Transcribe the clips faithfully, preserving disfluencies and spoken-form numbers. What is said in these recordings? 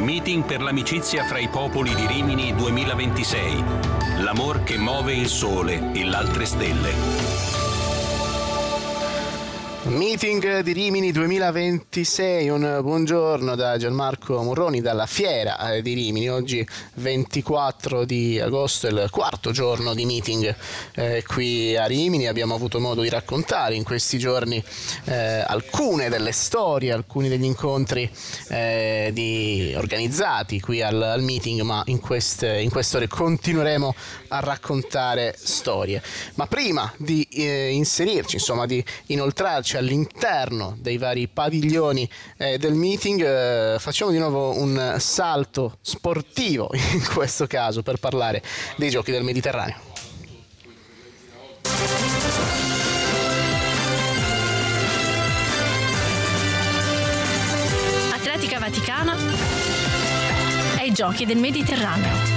Meeting per l'amicizia fra i popoli di Rimini duemilaventisei. L'amor che muove il sole e l'altre stelle. Meeting di Rimini duemilaventisei, un buongiorno da Gianmarco Murroni dalla Fiera di Rimini. Oggi ventiquattro di agosto è il quarto giorno di meeting eh, qui a Rimini. Abbiamo avuto modo di raccontare in questi giorni eh, alcune delle storie, alcuni degli incontri eh, di, organizzati qui al, al meeting, ma in queste, in queste ore continueremo a raccontare storie. Ma prima di eh, inserirci, insomma di inoltrarci all'interno dei vari padiglioni eh, del meeting, eh, facciamo di nuovo un salto sportivo in questo caso per parlare dei Giochi del Mediterraneo. Atletica Vaticana e i Giochi del Mediterraneo.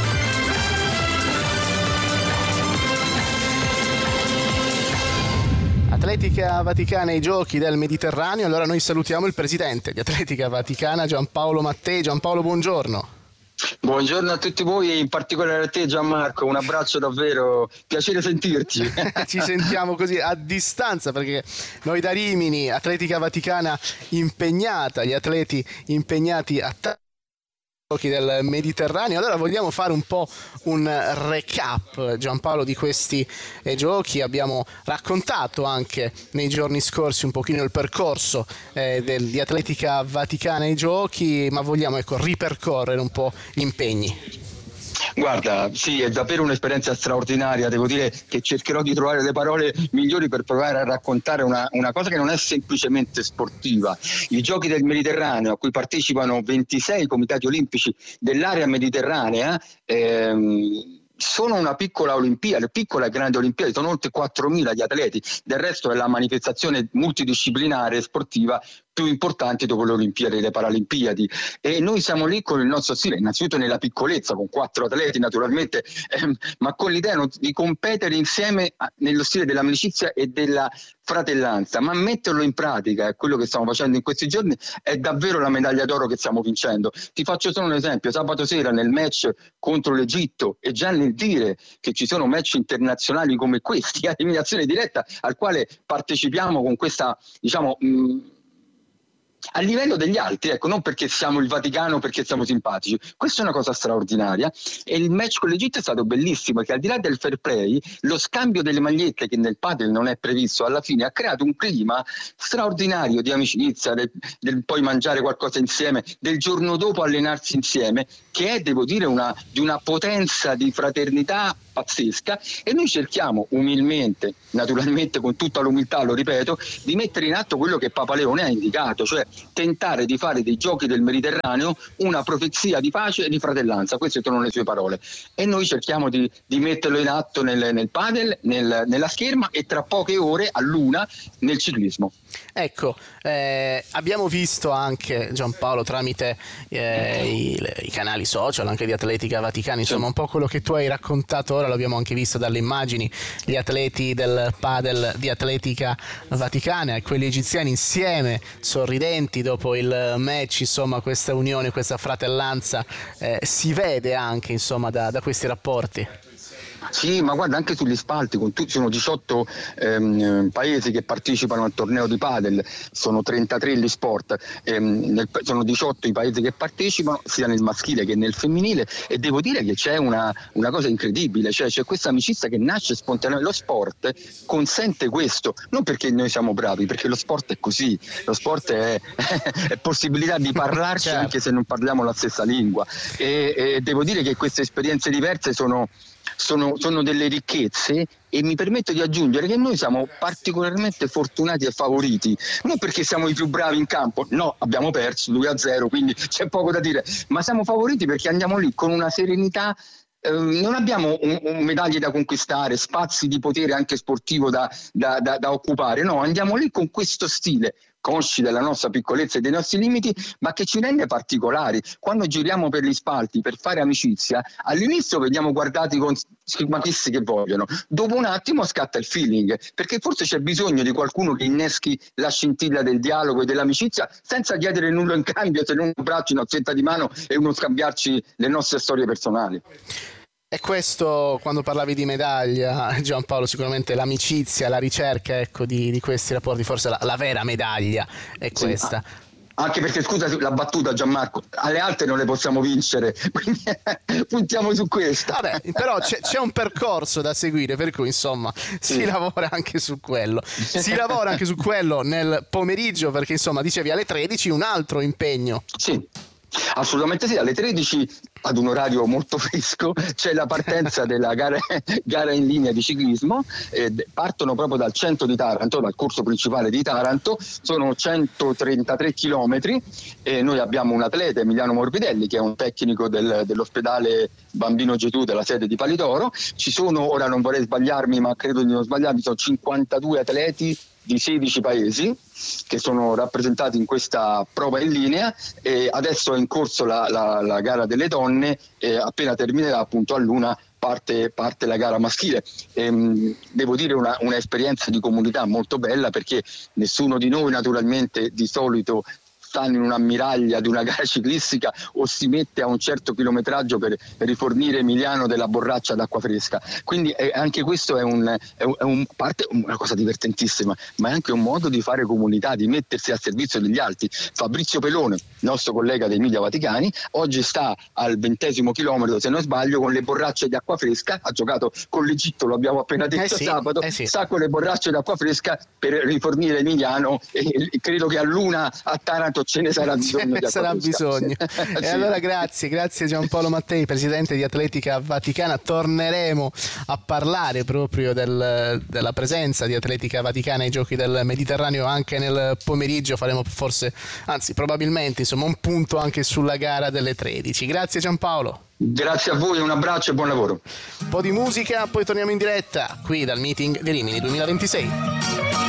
Atletica Vaticana e i Giochi del Mediterraneo. Allora noi salutiamo il presidente di Atletica Vaticana, Giampaolo Mattei. Giampaolo, buongiorno. Buongiorno a tutti voi e in particolare a te, Gianmarco, un abbraccio davvero, piacere sentirti. Ci sentiamo così a distanza, perché noi da Rimini, Atletica Vaticana impegnata, gli atleti impegnati a t- Giochi del Mediterraneo. Allora vogliamo fare un po' un recap, Giampaolo, di questi eh, giochi. Abbiamo raccontato anche nei giorni scorsi un pochino il percorso eh, del, di Atletica Vaticana ai Giochi, ma vogliamo ecco ripercorrere un po' gli impegni. Guarda, sì, è davvero un'esperienza straordinaria. Devo dire che cercherò di trovare le parole migliori per provare a raccontare una, una cosa che non è semplicemente sportiva. I Giochi del Mediterraneo, a cui partecipano ventisei comitati olimpici dell'area mediterranea, ehm, sono una piccola Olimpiade, piccola e grande Olimpiade, sono oltre quattromila gli atleti. Del resto è la manifestazione multidisciplinare e sportiva più importanti dopo le Olimpiadi e le Paralimpiadi, e noi siamo lì con il nostro stile, innanzitutto nella piccolezza, con quattro atleti naturalmente, ehm, ma con l'idea di competere insieme a, nello stile dell'amicizia e della fratellanza, ma metterlo in pratica è quello che stiamo facendo in questi giorni, è davvero la medaglia d'oro che stiamo vincendo. Ti faccio solo un esempio: sabato sera nel match contro l'Egitto, e già nel dire che ci sono match internazionali come questi, a eliminazione diretta, al quale partecipiamo con questa, diciamo, mh, a livello degli altri, ecco, non perché siamo il Vaticano, perché siamo simpatici. Questa è una cosa straordinaria, e il match con l'Egitto è stato bellissimo, perché al di là del fair play, lo scambio delle magliette, che nel padel non è previsto, alla fine ha creato un clima straordinario di amicizia, del, del poi mangiare qualcosa insieme, del giorno dopo allenarsi insieme, che è, devo dire, una, di una potenza di fraternità pazzesca. E noi cerchiamo umilmente, naturalmente con tutta l'umiltà, lo ripeto, di mettere in atto quello che Papa Leone ha indicato, cioè tentare di fare dei Giochi del Mediterraneo una profezia di pace e di fratellanza. Queste sono le sue parole, e noi cerchiamo di, di metterlo in atto nel, nel padel, nel, nella scherma, e tra poche ore all'una nel ciclismo. Ecco, eh, abbiamo visto anche, Giampaolo, tramite eh, i, i canali social anche di Atletica Vaticana, insomma un po' quello che tu hai raccontato ora l'abbiamo anche visto dalle immagini, gli atleti del padel di Atletica Vaticana e quelli egiziani insieme, sorridenti dopo il match. Insomma, questa unione, questa fratellanza eh, si vede anche, insomma, da, da questi rapporti. Sì, ma guarda, anche sugli spalti, con tutti, sono diciotto ehm, paesi che partecipano al torneo di padel, sono trentatré gli sport, ehm, nel, sono diciotto i paesi che partecipano sia nel maschile che nel femminile, e devo dire che c'è una, una cosa incredibile, cioè c'è questa amicizia che nasce spontaneamente. Lo sport consente questo, non perché noi siamo bravi, perché lo sport è così, lo sport è, è possibilità di parlarci, certo, anche se non parliamo la stessa lingua, e, e devo dire che queste esperienze diverse sono Sono, sono delle ricchezze, e mi permetto di aggiungere che noi siamo particolarmente fortunati e favoriti, non perché siamo i più bravi in campo, no, abbiamo perso due a zero, quindi c'è poco da dire, ma siamo favoriti perché andiamo lì con una serenità. Eh, non abbiamo un, un medaglie da conquistare, spazi di potere anche sportivo da, da, da, da occupare, no, andiamo lì con questo stile, consci della nostra piccolezza e dei nostri limiti, ma che ci rende particolari. Quando giriamo per gli spalti per fare amicizia, all'inizio veniamo guardati con ma che vogliono, dopo un attimo scatta il feeling, perché forse c'è bisogno di qualcuno che inneschi la scintilla del dialogo e dell'amicizia senza chiedere nulla in cambio, se non un braccio, una stretta di mano e uno scambiarci le nostre storie personali. E questo, quando parlavi di medaglia, Giampaolo, sicuramente l'amicizia, la ricerca, ecco, di, di questi rapporti, forse la, la vera medaglia è questa. Sì. Anche perché, scusa la battuta, Gianmarco, alle altre non le possiamo vincere, quindi puntiamo su questa. Vabbè, però c'è, c'è un percorso da seguire, per cui insomma sì. si lavora anche su quello. Si lavora anche su quello nel pomeriggio, perché insomma dicevi alle tredici un altro impegno. Sì. Assolutamente sì, alle tredici ad un orario molto fresco c'è la partenza della gara, gara in linea di ciclismo, eh, partono proprio dal centro di Taranto, dal corso principale di Taranto, sono centotrentatré chilometri e noi abbiamo un atleta, Emiliano Morbidelli, che è un tecnico del, dell'ospedale Bambino Gesù della sede di Palitoro. Ci sono, ora non vorrei sbagliarmi ma credo di non sbagliarmi, sono cinquantadue atleti di sedici paesi che sono rappresentati in questa prova in linea, e adesso è in corso la, la, la gara delle donne e appena terminerà appunto all'una parte, parte la gara maschile. E, devo dire una, un'esperienza di comunità molto bella, perché nessuno di noi naturalmente di solito stanno in un'ammiraglia di una gara ciclistica o si mette a un certo chilometraggio per, per rifornire Emiliano della borraccia d'acqua fresca. Quindi è, anche questo è, un, è, un, è un, parte una cosa divertentissima, ma è anche un modo di fare comunità, di mettersi al servizio degli altri. Fabrizio Pelone, nostro collega dei Media Vaticani, oggi sta al ventesimo chilometro, se non sbaglio, con le borracce di acqua fresca, ha giocato con l'Egitto, lo abbiamo appena detto, eh sì, sabato, eh sì. sta con le borracce d'acqua fresca per rifornire Emiliano, e credo che all'una a Taranto ce ne sarà bisogno. Ce ne sarà bisogno. E sì. Allora grazie, grazie Giampaolo Mattei, presidente di Atletica Vaticana. Torneremo a parlare proprio del, della presenza di Atletica Vaticana ai Giochi del Mediterraneo anche nel pomeriggio. Faremo forse, anzi probabilmente, insomma, un punto anche sulla gara delle tredici. Grazie Giampaolo. Grazie a voi, un abbraccio e buon lavoro. Un po' di musica, poi torniamo in diretta qui dal meeting di Rimini duemilaventisei.